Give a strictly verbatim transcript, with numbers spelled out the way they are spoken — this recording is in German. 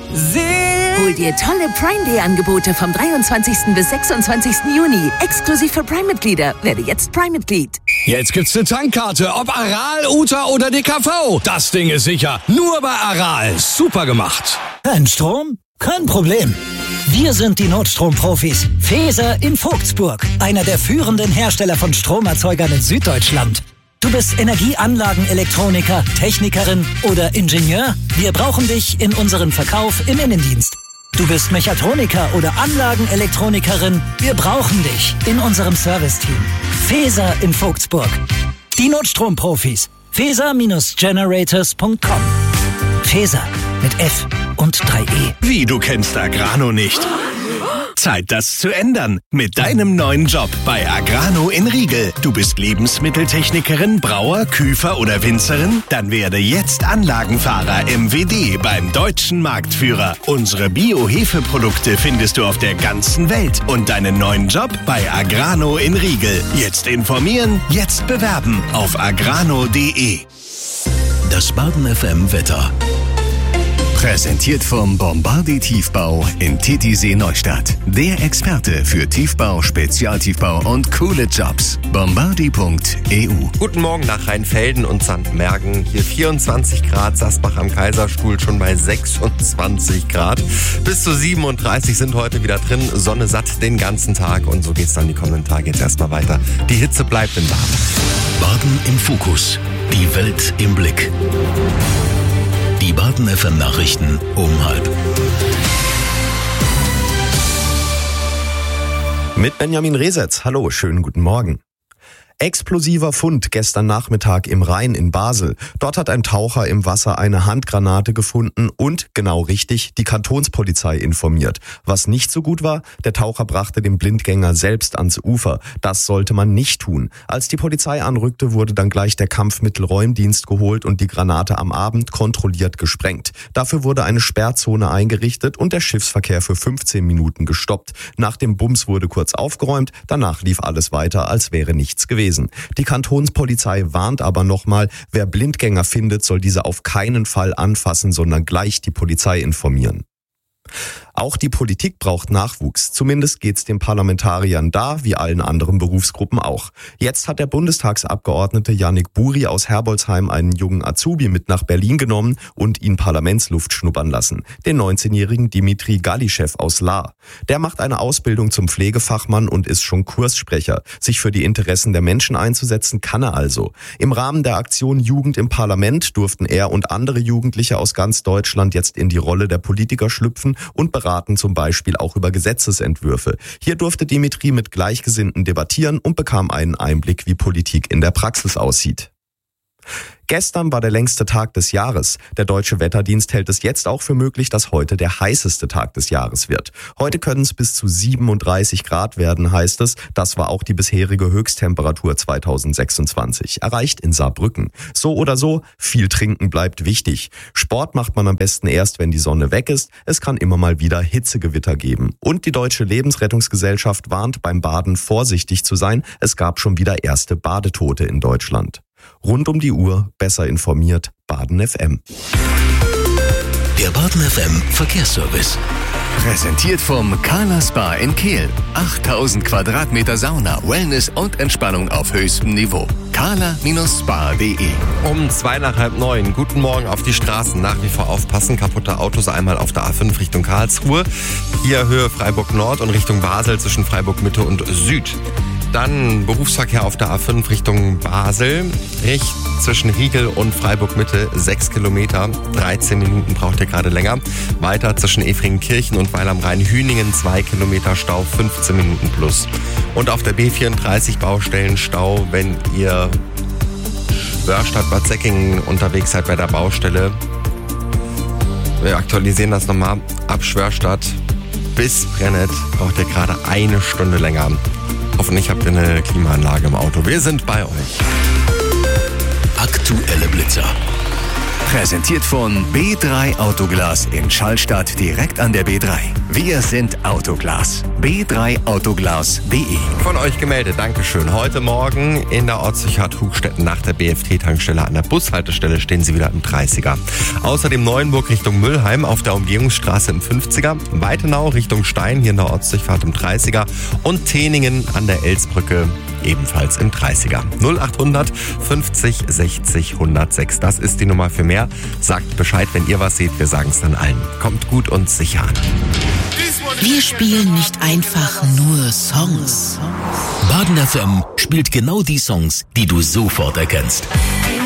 Hol dir tolle Prime Day Angebote vom dreiundzwanzigsten bis sechsundzwanzigsten Juni. Exklusiv für Prime-Mitglieder. Werde jetzt Prime-Mitglied. Jetzt gibt's eine Tankkarte, ob Aral, Uta oder D K V. Das Ding ist sicher. Nur bei Aral. Super gemacht. Kein Strom? Kein Problem. Wir sind die Notstromprofis. Feser in Vogtsburg. Einer der führenden Hersteller von Stromerzeugern in Süddeutschland. Du bist Energieanlagen-Elektroniker, Technikerin oder Ingenieur? Wir brauchen dich in unserem Verkauf im Innendienst. Du bist Mechatroniker oder Anlagenelektronikerin? Wir brauchen dich in unserem Serviceteam. Feser in Vogtsburg. Die Notstromprofis. feser Generators punkt com. Feser mit F und drei E. Wie, du kennst Agrano nicht? Zeit, das zu ändern. Mit deinem neuen Job bei Agrano in Riegel. Du bist Lebensmitteltechnikerin, Brauer, Küfer oder Winzerin? Dann werde jetzt Anlagenfahrer M W D beim deutschen Marktführer. Unsere Bio-Hefeprodukte findest du auf der ganzen Welt. Und deinen neuen Job bei Agrano in Riegel. Jetzt informieren, jetzt bewerben auf agrano punkt de. Das Baden F M Wetter. Präsentiert vom Bombardier Tiefbau in Titisee Neustadt. Der Experte für Tiefbau, Spezialtiefbau und coole Jobs. bombardier punkt e u. Guten Morgen nach Rheinfelden und Sankt Mergen. Hier vierundzwanzig Grad, Sasbach am Kaiserstuhl schon bei sechsundzwanzig Grad. Bis zu siebenunddreißig sind heute wieder drin. Sonne satt den ganzen Tag und so geht's dann die kommenden Tage jetzt erstmal weiter. Die Hitze bleibt in Baden. Baden im Fokus. Die Welt im Blick. Die Baden F M Nachrichten um halb. Mit Benjamin Resetz. Hallo, schönen guten Morgen. Explosiver Fund gestern Nachmittag im Rhein in Basel. Dort hat ein Taucher im Wasser eine Handgranate gefunden und, genau richtig, die Kantonspolizei informiert. Was nicht so gut war, der Taucher brachte den Blindgänger selbst ans Ufer. Das sollte man nicht tun. Als die Polizei anrückte, wurde dann gleich der Kampfmittelräumdienst geholt und die Granate am Abend kontrolliert gesprengt. Dafür wurde eine Sperrzone eingerichtet und der Schiffsverkehr für fünfzehn Minuten gestoppt. Nach dem Bums wurde kurz aufgeräumt, danach lief alles weiter, als wäre nichts gewesen. Die Kantonspolizei warnt aber nochmal, wer Blindgänger findet, soll diese auf keinen Fall anfassen, sondern gleich die Polizei informieren. Auch die Politik braucht Nachwuchs. Zumindest geht's den Parlamentariern da, wie allen anderen Berufsgruppen auch. Jetzt hat der Bundestagsabgeordnete Yannick Buri aus Herbolzheim einen jungen Azubi mit nach Berlin genommen und ihn Parlamentsluft schnuppern lassen. Den neunzehnjährigen Dimitri Galischew aus Lahr. Der macht eine Ausbildung zum Pflegefachmann und ist schon Kurssprecher. Sich für die Interessen der Menschen einzusetzen kann er also. Im Rahmen der Aktion Jugend im Parlament durften er und andere Jugendliche aus ganz Deutschland jetzt in die Rolle der Politiker schlüpfen und beraten zum Beispiel auch über Gesetzesentwürfe. Hier durfte Dimitri mit Gleichgesinnten debattieren und bekam einen Einblick, wie Politik in der Praxis aussieht. Gestern war der längste Tag des Jahres. Der Deutsche Wetterdienst hält es jetzt auch für möglich, dass heute der heißeste Tag des Jahres wird. Heute können es bis zu siebenunddreißig Grad werden, heißt es. Das war auch die bisherige Höchsttemperatur zweitausendsechsundzwanzig. Erreicht in Saarbrücken. So oder so, viel trinken bleibt wichtig. Sport macht man am besten erst, wenn die Sonne weg ist. Es kann immer mal wieder Hitzegewitter geben. Und die Deutsche Lebensrettungsgesellschaft warnt, beim Baden vorsichtig zu sein. Es gab schon wieder erste Badetote in Deutschland. Rund um die Uhr, besser informiert, Baden F M. Der Baden F M Verkehrsservice. Präsentiert vom Carla Spa in Kehl. achttausend Quadratmeter Sauna, Wellness und Entspannung auf höchstem Niveau. carla Spa punkt de. Um zwei nach halb neun. Guten Morgen auf die Straßen. Nach wie vor aufpassen. Kaputte Autos einmal auf der A fünf Richtung Karlsruhe. Hier Höhe Freiburg Nord und Richtung Basel zwischen Freiburg Mitte und Süd. Dann Berufsverkehr auf der A fünf Richtung Basel. Richt zwischen Riegel und Freiburg Mitte sechs Kilometer. dreizehn Minuten braucht ihr gerade länger. Weiter zwischen Efringkirchen und Weil am Rhein Hüningen zwei Kilometer Stau, fünfzehn Minuten plus. Und auf der B vierunddreißig Baustellen Stau, wenn ihr Wörstadt Bad Säckingen unterwegs seid bei der Baustelle. Wir aktualisieren das nochmal. Ab Schwörstadt bis Brennet braucht ihr gerade eine Stunde länger. Hoffentlich habt ihr eine Klimaanlage im Auto. Wir sind bei euch. Aktuelle Blitzer. Präsentiert von B drei Autoglas in Schallstadt direkt an der B drei. Wir sind Autoglas. b drei autoglas punkt de. Von euch gemeldet, Dankeschön. Heute Morgen in der Ortspsychiat Hugstetten nach der B F T-Tankstelle an der Bushaltestelle stehen sie wieder im dreißiger. Außerdem Neuenburg Richtung Müllheim auf der Umgehungsstraße im fünfziger. Weitenau Richtung Stein hier in der Ortspsychiat im dreißiger. Und Teningen an der Elsbrücke ebenfalls im dreißiger. null achthundert fünfzig sechzig hundertsechs. Das ist die Nummer für mehr. Sagt Bescheid, wenn ihr was seht. Wir sagen es dann allen. Kommt gut und sicher an. Wir spielen nicht einfach nur Songs. Baden F M spielt genau die Songs, die du sofort erkennst.